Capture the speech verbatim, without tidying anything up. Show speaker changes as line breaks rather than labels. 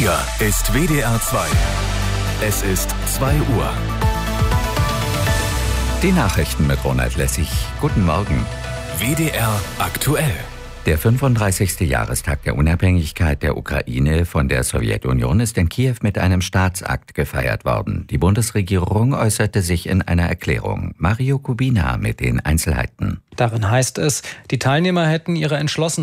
Hier ist W D R zwei. Es ist zwei Uhr.
Die Nachrichten mit Ronald Lessig. Guten Morgen.
W D R aktuell.
Der fünfunddreißigste Jahrestag der Unabhängigkeit der Ukraine von der Sowjetunion ist in Kiew mit einem Staatsakt gefeiert worden. Die Bundesregierung äußerte sich in einer Erklärung. Mario Kubina mit den Einzelheiten.
Darin heißt es, die Teilnehmer hätten ihre Entschlossenheit